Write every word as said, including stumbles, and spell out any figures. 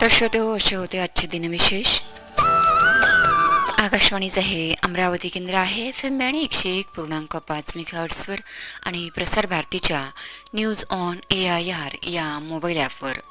तर श्रोते हो, असे होते आजचे दिनविशेष. आकाशवाणीचं हे अमरावती केंद्र आहे एफ एम आणि एकशे एक पूर्णांक पाच मेगाहर्ट्झवर आणि प्रसार भारतीच्या news on A I R या मोबाईल ॲपवर.